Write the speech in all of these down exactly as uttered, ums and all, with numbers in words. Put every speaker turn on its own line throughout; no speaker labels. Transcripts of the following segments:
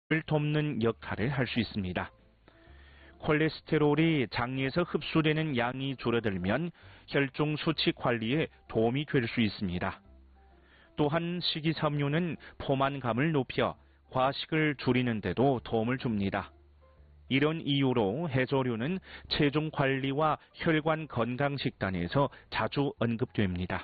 돕는 역할을 할 수 있습니다. 콜레스테롤이 장에서 흡수되는 양이 줄어들면 혈중 수치 관리에 도움이 될 수 있습니다. 또한 식이섬유는 포만감을 높여 과식을 줄이는 데도 도움을 줍니다. 이런 이유로 해조류는 체중 관리와 혈관 건강 식단에서 자주 언급됩니다.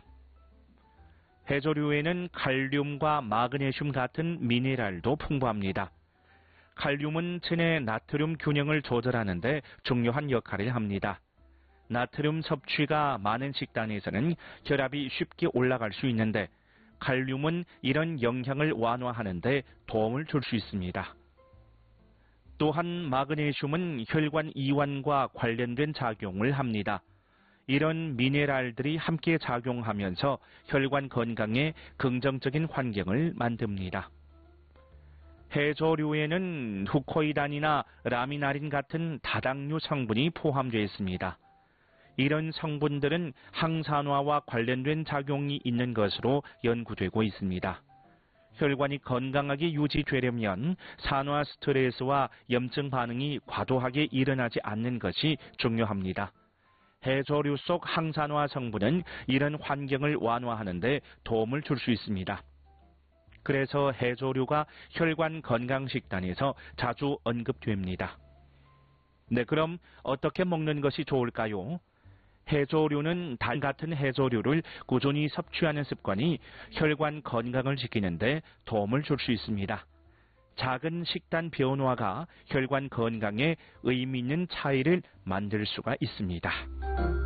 해조류에는 칼륨과 마그네슘 같은 미네랄도 풍부합니다. 칼륨은 체내 나트륨 균형을 조절하는 데 중요한 역할을 합니다. 나트륨 섭취가 많은 식단에서는 혈압이 쉽게 올라갈 수 있는데 칼륨은 이런 영향을 완화하는 데 도움을 줄 수 있습니다. 또한 마그네슘은 혈관 이완과 관련된 작용을 합니다. 이런 미네랄들이 함께 작용하면서 혈관 건강에 긍정적인 환경을 만듭니다. 해조류에는 후코이단이나 라미나린 같은 다당류 성분이 포함되어 있습니다. 이런 성분들은 항산화와 관련된 작용이 있는 것으로 연구되고 있습니다. 혈관이 건강하게 유지되려면 산화 스트레스와 염증 반응이 과도하게 일어나지 않는 것이 중요합니다. 해조류 속 항산화 성분은 이런 환경을 완화하는 데 도움을 줄 수 있습니다. 그래서 해조류가 혈관 건강 식단에서 자주 언급됩니다. 네, 그럼 어떻게 먹는 것이 좋을까요? 해조류는 달 같은 해조류를 꾸준히 섭취하는 습관이 혈관 건강을 지키는 데 도움을 줄 수 있습니다. 작은 식단 변화가 혈관 건강에 의미 있는 차이를 만들 수가 있습니다.